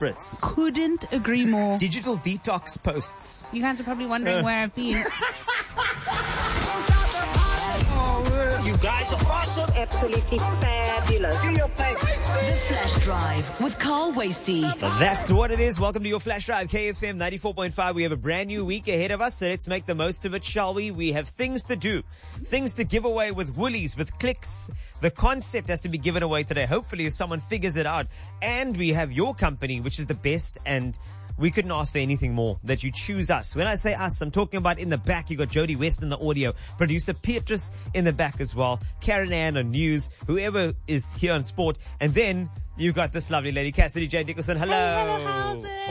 spritz. Couldn't agree more. Digital detox posts. You guys are probably wondering where I've been. You guys are awesome. Absolutely fabulous. Do your thing. The Flash Drive with Carl Wasty. That's what it is. Welcome to your Flash Drive, KFM 94.5. We have a brand new week ahead of us, so let's make the most of it, shall we? We have things to do, things to give away with Woolies, with clicks. The concept has to be given away today. Hopefully, if someone figures it out. And we have your company, which is the best, and we couldn't ask for anything more that you choose us. When I say us, I'm talking about in the back. You got Jody West in the audio, producer Beatrice in the back as well, Karen Ann on news, whoever is here on sport, and then you got this lovely lady, Cassidy J. Nicholson. Hello. Hello, how's it?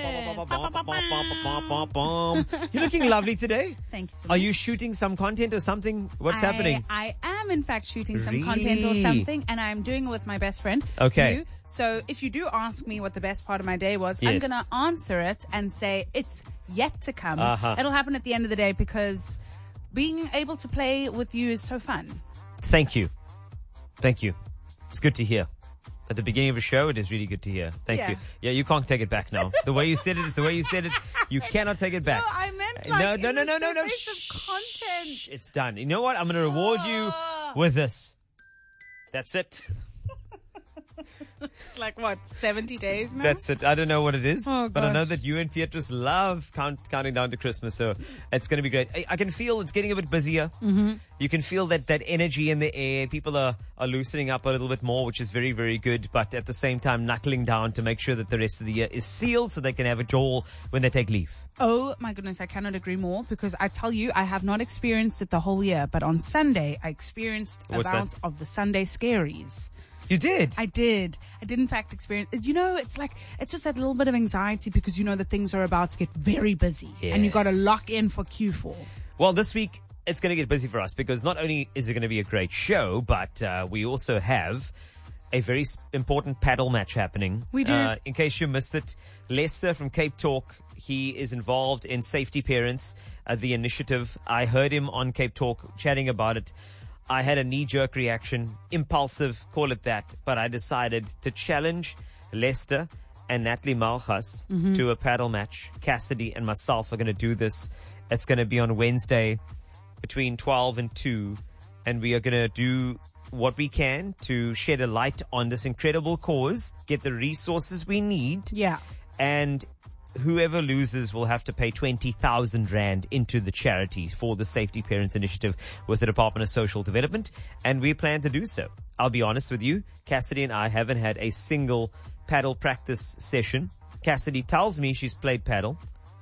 You're looking lovely today. Thank you so much. Are you shooting some content or something? What's happening? I am, in fact, shooting some Really? content or something, and I'm doing it with my best friend. Okay. You. So if you do ask me what the best part of my day was, I'm Yes. going to answer it and say it's yet to come. Uh-huh. It'll happen at the end of the day because being able to play with you is so fun. Thank you. Thank you. It's good to hear. At the beginning of a show, it is really good to hear. Thank Yeah. you. Yeah, you can't take it back now. The way you said it is the way you said it. You cannot take it back. No, I meant like No. in the No. surface of content. Shh. It's done. You know what? I'm going to reward you with this. That's it. It's like, what, 70 days now? That's it. I don't know what it is, Oh, but I know gosh. that you and Beatrice love counting down to Christmas, so it's going to be great. I can feel it's getting a bit busier. Mm-hmm. You can feel that energy in the air. People are loosening up a little bit more, which is very, very good, but at the same time, knuckling down to make sure that the rest of the year is sealed so they can have a jaw when they take leave. Oh my goodness, I cannot agree more because I tell you, I have not experienced it the whole year, but on Sunday, I experienced a What's bout that? of the Sunday scaries. You did? I did in fact experience, it's just that little bit of anxiety because you know that things are about to get very busy and you got to lock in for Q4. Well, this week, it's going to get busy for us because not only is it going to be a great show, but we also have a very important paddle match happening. We do. In case you missed it, Lester from Cape Talk, he is involved in Safety Parents, the initiative. I heard him on Cape Talk chatting about it. I had a knee-jerk reaction, impulsive, call it that, but I decided to challenge Lester and Natalie Malchus to a paddle match. Cassidy and myself are going to do this. It's going to be on Wednesday between 12 and 2, and we are going to do what we can to shed a light on this incredible cause, get the resources we need, Yeah. and whoever loses will have to pay 20,000 Rand into the charity for the Safety Parents Initiative with the Department of Social Development, and we plan to do so. I'll be honest with you, Cassidy and I haven't had a single paddle practice session. Cassidy tells me she's played paddle.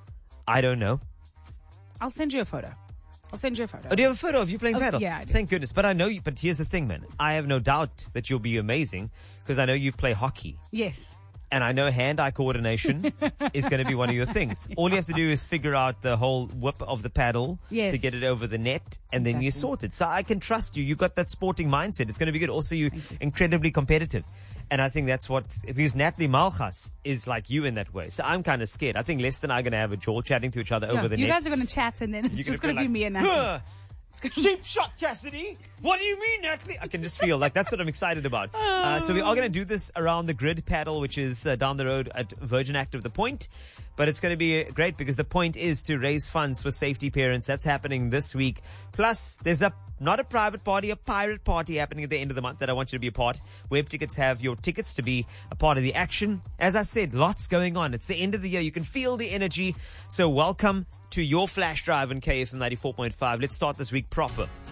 I don't know. I'll send you a photo. Oh, do you have a photo of you playing paddle? yeah, I do. Thank goodness. But I know you, but here's the thing, man. I have no doubt that you'll be amazing because I know you play hockey. Yes. And I know hand-eye coordination is going to be one of your things. All you have to do is figure out the whole whip of the paddle Yes. to get it over the net, and then you're sorted. So I can trust you. You've got that sporting mindset. It's going to be good. Also, you're incredibly competitive. And I think that's because Natalie Malchus is like you in that way. So I'm kind of scared. I think Lester and I are going to have a jaw chatting to each other over the you net. guys are going to chat and then it's You're just gonna going to be me and Natalie. "Huh, cheap shot, Cassidy. What do you mean, Natalie? I can just feel like that's what I'm excited about. So we are going to do this around the grid paddle, which is down the road at Virgin Active The Point. But it's going to be great because the point is to raise funds for Safety Parents. That's happening this week. Plus, there's not a private party, a pirate party happening at the end of the month that I want you to be a part. Web Tickets have your tickets to be a part of the action. As I said, lots going on. It's the end of the year. You can feel the energy. So welcome to your Flash Drive on KFM 94.5. Let's start this week proper.